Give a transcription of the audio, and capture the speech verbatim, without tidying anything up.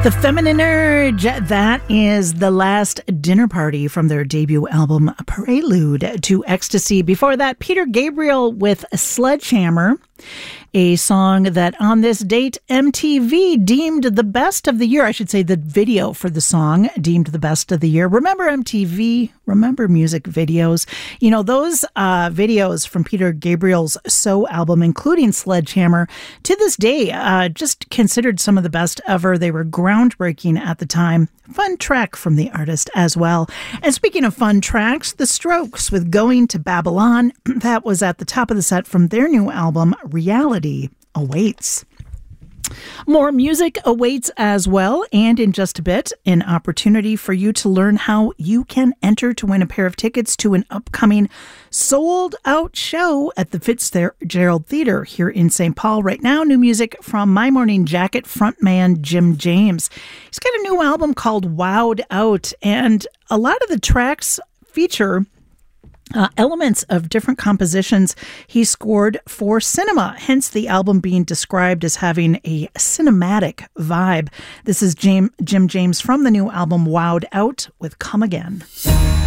The Feminine Urge, that is The Last Dinner Party from their debut album Prelude to Ecstasy. Before that, Peter Gabriel with Sledgehammer, a song that on this date M T V deemed the best of the year. I should say the video for the song deemed the best of the year. Remember M T V? Remember music videos? You know, those uh, videos from Peter Gabriel's So album, including Sledgehammer, to this day, uh, just considered some of the best ever. They were groundbreaking at the time. Fun track from the artist as well. And speaking of fun tracks, The Strokes with Going to Babylon. That was at the top of the set from their new album, Reality Awaits. More music awaits as well, and in just a bit, an opportunity for you to learn how you can enter to win a pair of tickets to an upcoming sold-out show at the Fitzgerald Theatre here in Saint Paul. Right now, new music from My Morning Jacket frontman Jim James. He's got a new album called Wowed Out, and a lot of the tracks feature Uh, elements of different compositions he scored for cinema, hence the album being described as having a cinematic vibe. This is Jim, Jim James from the new album Wowed Out with Come Again.